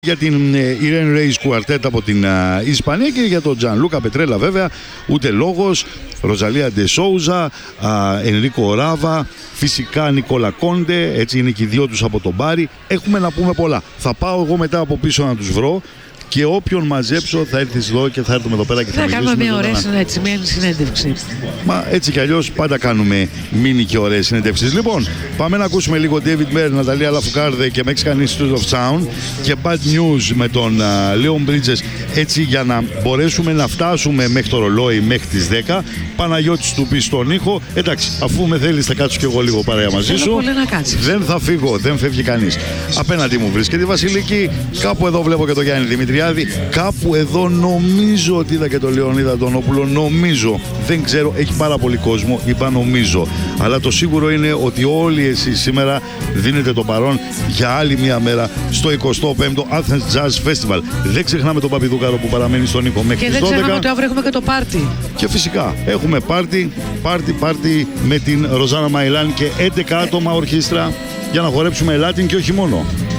Για την Irene Reyes Quartet από την Ισπανία και για τον Gianluca Petrella βέβαια ούτε λόγος. Ροζαλία Ντεσόουζα, Ενρίκο Ράβα, φυσικά Νικόλα Κόντε, έτσι είναι και οι δυο τους από τον Μπάρι. Έχουμε να πούμε πολλά. Θα πάω εγώ μετά από πίσω να τους βρω και όποιον μαζέψω θα έρθει εδώ και θα έρθουμε εδώ πέρα και θα μιλήσουμε. Θα κάνουμε μια ωραία συνέντευξη. Μα έτσι κι αλλιώς πάντα κάνουμε μίνι και ωραίες συνέντευξεις. Λοιπόν, πάμε να ακούσουμε λίγο David Byrne, Ναταλία Λαφουκάρδε και Mexican Institute of Sound και Bad News με τον Leon Bridges, έτσι για να μπορέσουμε να φτάσουμε μέχρι το ρολόι μέχρι τις 10. Παναγιώτης του πει στον ήχο. Εντάξει, αφού με θέλεις θα κάτσω κι εγώ λίγο παρέα μαζί σου. Δεν θα φύγω, δεν φεύγει κανείς. Απέναντι μου βρίσκεται η Βασιλική. Κάπου εδώ βλέπω και τον Γιάννη Δημητριάδη. Κάπου εδώ νομίζω ότι είδα και τον Λεωνίδα Αντωνόπουλο. Νομίζω, δεν ξέρω, έχει πάρα πολύ κόσμο. Είπα νομίζω. Αλλά το σίγουρο είναι ότι όλοι εσείς σήμερα δίνετε το παρόν για άλλη μια μέρα στο 25ο Athens Jazz Festival. Δεν ξεχνάμε τον Παπιδούκαρο που παραμένει στον ήχο μέχρι τις 12. Και δεν ξεχνάμε ότι αύριο έχουμε και το πάρτι. Και φυσικά έχουμε πάρτι με την Ροζάνα Μαϊλάν και 11 άτομα ορχήστρα για να χορέψουμε Latin και όχι μόνο.